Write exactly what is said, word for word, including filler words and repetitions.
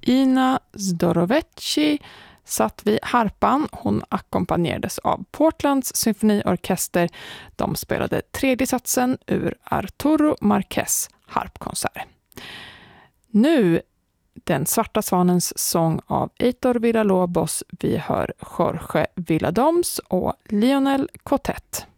Ina Zdorovetci satt vid harpan. Hon ackompanjerades av Portlands symfoniorkester. De spelade tredje satsen ur Arturo Marquez harpkonsert. Nu Den svarta svanens sång av Heitor Villa-Lobos. Vi hör Jorge Villadoms och Lionel Cotet.